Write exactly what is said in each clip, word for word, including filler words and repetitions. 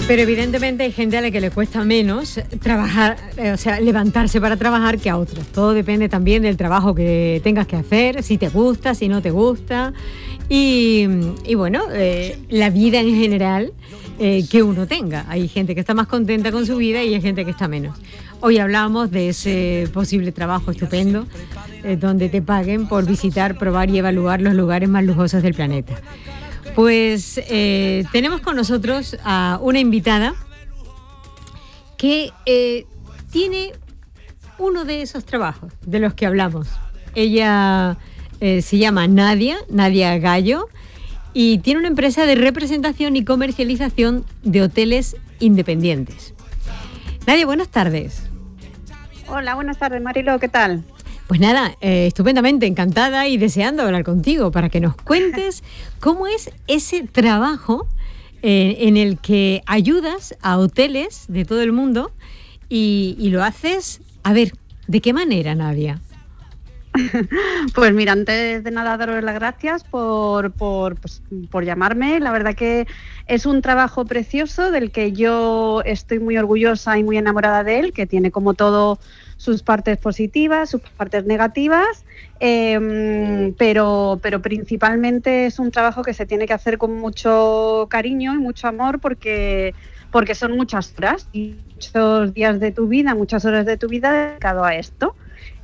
Pero evidentemente hay gente a la que le cuesta menos trabajar, eh, o sea, levantarse para trabajar que a otros. Todo depende también del trabajo que tengas que hacer, si te gusta, si no te gusta. Y, y bueno, eh, la vida en general eh, que uno tenga. Hay gente que está más contenta con su vida y hay gente que está menos. Hoy hablamos de ese posible trabajo estupendo eh, donde te paguen por visitar, probar y evaluar los lugares más lujosos del planeta. Pues eh, tenemos con nosotros a una invitada que eh, tiene uno de esos trabajos de los que hablamos. Ella eh, se llama Nadia, Nadia Gallo, y tiene una empresa de representación y comercialización de hoteles independientes. Nadia, buenas tardes. Hola, buenas tardes, Marilo, ¿qué tal? Pues nada, eh, estupendamente, encantada y deseando hablar contigo para que nos cuentes cómo es ese trabajo eh, en el que ayudas a hoteles de todo el mundo y, y lo haces, a ver, ¿de qué manera, Nadia? Pues mira, antes de nada daros las gracias por, por, pues, por llamarme. La verdad que es un trabajo precioso del que yo estoy muy orgullosa y muy enamorada de él, que tiene como todo sus partes positivas, sus partes negativas, eh, pero, pero principalmente es un trabajo que se tiene que hacer con mucho cariño y mucho amor porque, porque son muchas horas y muchos días de tu vida, muchas horas de tu vida dedicado a esto.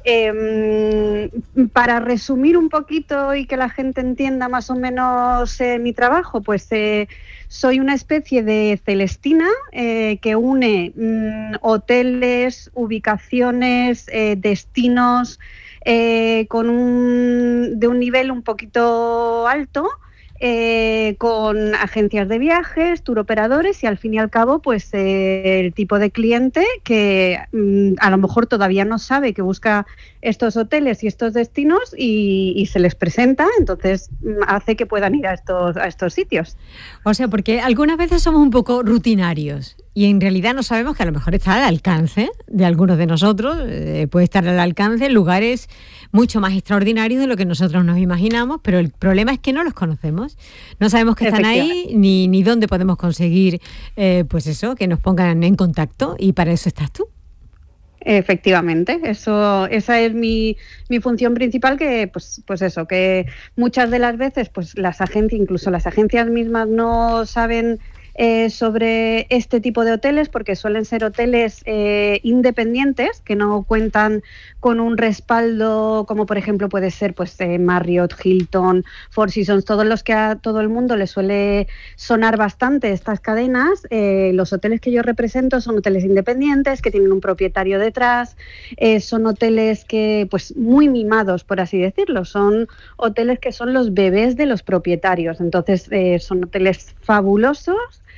Eh, para resumir un poquito y que la gente entienda más o menos eh, mi trabajo, pues eh, soy una especie de Celestina eh, que une mm, hoteles, ubicaciones, eh, destinos eh, con un, de un nivel un poquito alto. Eh, con agencias de viajes, tour operadores y al fin y al cabo pues eh, el tipo de cliente que mm, a lo mejor todavía no sabe que busca estos hoteles y estos destinos y, y se les presenta, entonces mm, hace que puedan ir a estos, a estos sitios. O sea, porque algunas veces somos un poco rutinarios y en realidad no sabemos que a lo mejor está al alcance de algunos de nosotros, eh, puede estar al alcance en lugares mucho más extraordinarios de lo que nosotros nos imaginamos, pero el problema es que no los conocemos. No sabemos que están ahí ni, ni dónde podemos conseguir, eh, pues eso, que nos pongan en contacto y para eso estás tú. Efectivamente, eso, esa es mi, mi función principal, que pues, pues eso, que muchas de las veces pues las agencias, incluso las agencias mismas no saben Eh, sobre este tipo de hoteles porque suelen ser hoteles eh, independientes que no cuentan con un respaldo como por ejemplo puede ser pues eh, Marriott, Hilton, Four Seasons, todos los que a todo el mundo le suele sonar bastante estas cadenas. Eh, los hoteles que yo represento son hoteles independientes que tienen un propietario detrás, eh, son hoteles que pues muy mimados, por así decirlo, son hoteles que son los bebés de los propietarios, entonces eh, son hoteles fabulosos.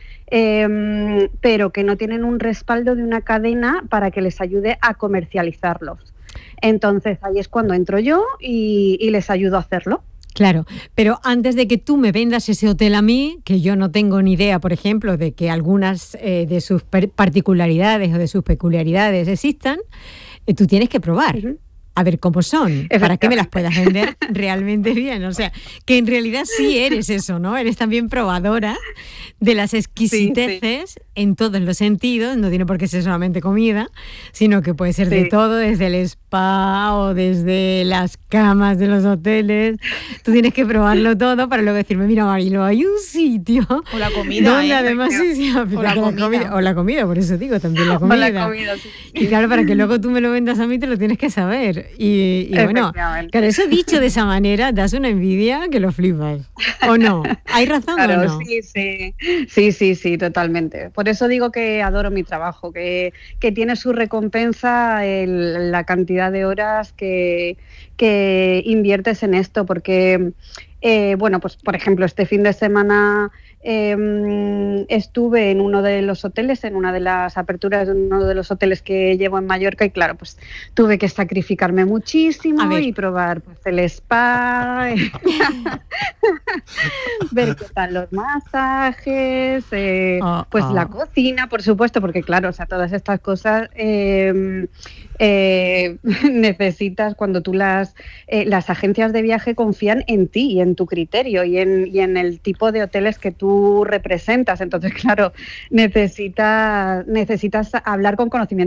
Eh, pero que no tienen un respaldo de una cadena para que les ayude a comercializarlos. Entonces ahí es cuando entro yo y, y les ayudo a hacerlo. Claro, pero antes de que tú me vendas ese hotel a mí, que yo no tengo ni idea, por ejemplo, de que algunas eh, de sus particularidades o de sus peculiaridades existan, eh, tú tienes que probar. Uh-huh. A ver cómo son, para que me las puedas vender realmente bien. O sea, que en realidad sí eres eso, ¿no? Eres también probadora de las exquisiteces sí, sí. en todos los sentidos. No tiene por qué ser solamente comida, sino que puede ser sí. de todo, desde el spa o desde las camas de los hoteles. Tú tienes que probarlo todo para luego decirme, mira, Marilo, hay un sitio o la comida, donde ¿eh? además sí, sí, o, la comida. La comida, o la comida, por eso digo, también la comida. O la comida sí. Y claro, para que luego tú me lo vendas a mí te lo tienes que saber. Y, y bueno, claro, eso dicho de esa manera, das una envidia que lo flipas. ¿O no? ¿Hay razón claro, o no? Sí, sí, sí, sí, sí, totalmente. Por eso digo que adoro mi trabajo, que, que tiene su recompensa el, la cantidad de horas que, que inviertes en esto, porque, eh, bueno, pues por ejemplo, este fin de semana Eh, estuve en uno de los hoteles, en una de las aperturas de uno de los hoteles que llevo en Mallorca y claro, pues tuve que sacrificarme muchísimo y probar pues el spa, ver qué tal los masajes, eh, oh, pues oh. la cocina, por supuesto, porque claro, o sea, todas estas cosas eh, eh, necesitas, cuando tú las, eh, las agencias de viaje confían en ti y en tu criterio y en, y en el tipo de hoteles que tú representas. Entonces, claro, necesitas, necesitas hablar con conocimiento